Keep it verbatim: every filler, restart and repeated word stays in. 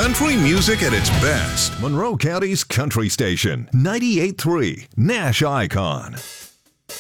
Country music at its best. Monroe County's country station, ninety-eight point three Nash Icon.